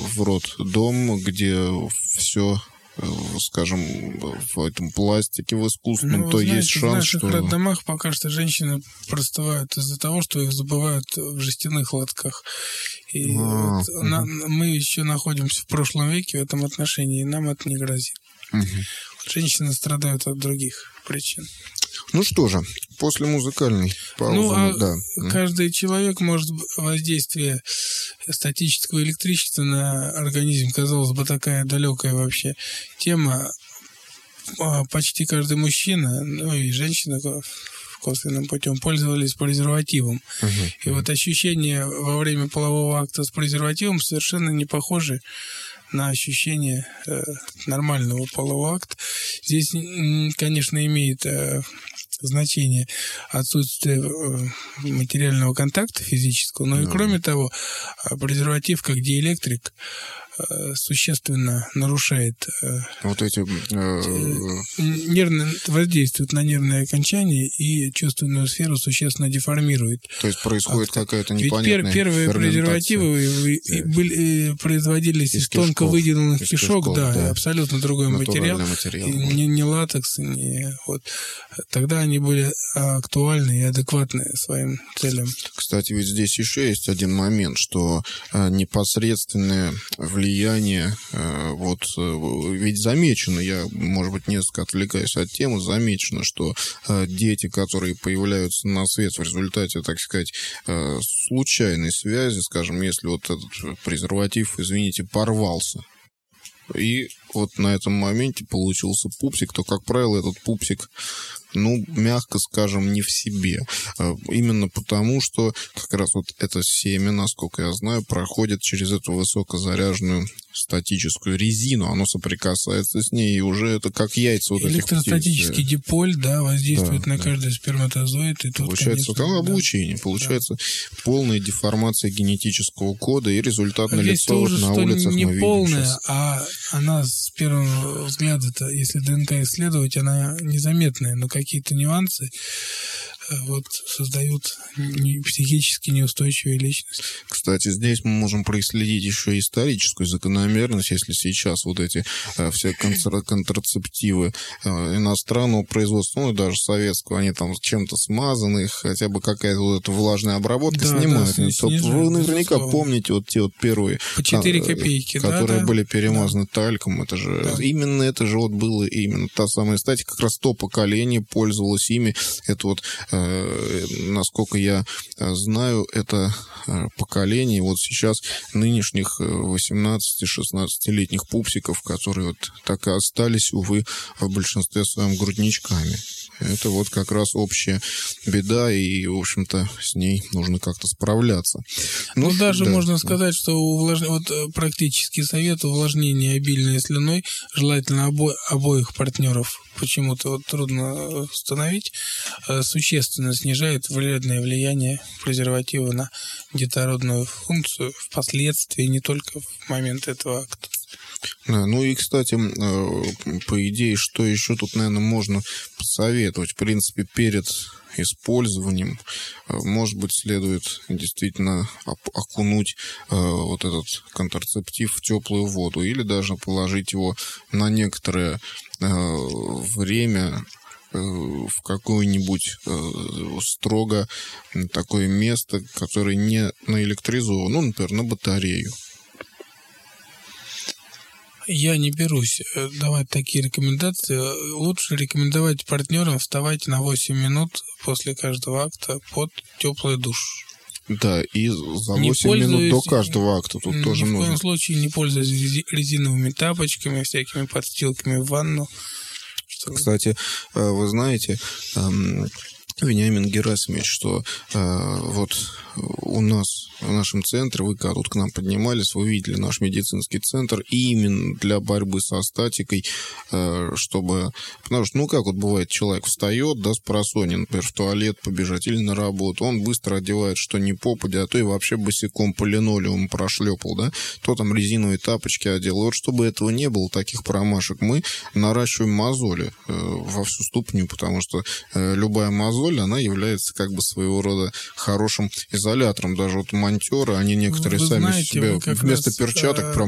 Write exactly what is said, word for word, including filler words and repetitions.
в роддом, где все, скажем, в этом пластике, в искусственном, ну, то знаете, есть шанс, что... в наших роддомах пока что женщины простывают из-за того, что их забывают в жестяных лотках. И а, вот угу. на, мы еще находимся в прошлом веке в этом отношении, и нам это не грозит. Угу. Женщины страдают от других причин. Ну что же, после музыкальной паузы... Ну, а да. каждый человек может воздействие статического электричества на организм, казалось бы, такая далекая вообще тема. Почти каждый мужчина, ну и женщина косвенным путем пользовались презервативом. Uh-huh. И вот ощущения во время полового акта с презервативом совершенно не похожи на ощущение э, нормального полового акта. Здесь, конечно, имеет э, значение отсутствие э, материального контакта физического, но uh-huh. и кроме того, презерватив как диэлектрик э, существенно нарушает э, вот эти э, нервно, воздействует на нервные окончания и чувственную сферу существенно деформирует. То есть происходит акт. Какая-то непонятная Ведь пер, первые презервативы да. были, производились из, из тонко кишков, выделанных из кишок, кишков, да, да, абсолютно другой материал, материал не, не латекс, не, вот. Тогда они были актуальны и адекватны своим целям. Кстати, ведь здесь еще есть один момент, что а, непосредственное влияние, а, вот, ведь замечено, я, может быть, несколько отвлекаюсь от темы, замечено, что а, дети, которые появляются на свет в результате, так сказать, а, случайной связи, скажем, если вот этот презерватив, извините, порвался, и вот на этом моменте получился пупсик, то, как правило, этот пупсик, ну, мягко скажем, не в себе. Именно потому, что как раз вот это семя, насколько я знаю, проходит через эту высокозаряженную статическую резину. Оно соприкасается с ней, и уже это как яйца вот этих птиц. Электростатический диполь, да, воздействует да, на да. каждый сперматозоид. И тут, получается, конечно, там облучение. Да. Получается да. полная деформация генетического кода, и результат налицо вот на улицах не мы видим полная, сейчас. А она с первого взгляда-то, если ДНК исследовать, она незаметная, но какие-то нюансы вот, создают не, психически неустойчивые личности. Кстати, здесь мы можем проследить еще и историческую закономерность, если сейчас вот эти э, все контр- контрацептивы э, иностранного производства, ну и даже советского, они там чем-то смазаны, хотя бы какая-то вот эта влажная обработка да, снимает. Да, то, вы наверняка безусловно. Помните вот те вот первые, по четыре копейки, которые да, были да. перемазаны да. тальком. Это же да. именно это же вот было именно та самая статика, как раз то поколение пользовалось ими. Это вот насколько я знаю, это поколение вот сейчас нынешних восемнадцати-шестнадцатилетних пупсиков, которые вот так и остались, увы, в большинстве своем грудничками. Это вот как раз общая беда, и, в общем-то, с ней нужно как-то справляться. Ну, ну даже да, можно да. сказать, что увлаж... вот практический совет: увлажнение обильной слюной, желательно обо... обоих партнеров, почему-то вот трудно установить, существенно снижает вредное влияние презерватива на детородную функцию впоследствии, не только в момент этого акта. Да, ну и, кстати, по идее, что еще тут, наверное, можно посоветовать? В принципе, перед использованием, может быть, следует действительно окунуть вот этот контрацептив в теплую воду или даже положить его на некоторое время в какое-нибудь строго такое место, которое не наэлектризовано, ну, например, на батарею. Я не берусь давать такие рекомендации. Лучше рекомендовать партнерам вставать на восемь минут после каждого акта под теплый душ. Да, и за восемь минут до каждого акта тут тоже нужно. Ни в коем случае не пользуясь резиновыми тапочками, всякими подстилками в ванну. Кстати, вы знаете, Вениамин Герасимович, что вот у нас в нашем центре, вы когда тут к нам поднимались, вы видели наш медицинский центр именно для борьбы со статикой, чтобы... Потому что, ну, как вот бывает, человек встает, да, с просонья, например, в туалет побежать или на работу, он быстро одевает, что ни попадя, а то и вообще босиком по линолеуму прошлепал, да, то там резиновые тапочки одел. Вот чтобы этого не было, таких промашек, мы наращиваем мозоли во всю ступню, потому что любая мозоль, она является как бы своего рода хорошим изолятором. Даже вот монтеры, они некоторые вы сами знаете, себе вместо раз, перчаток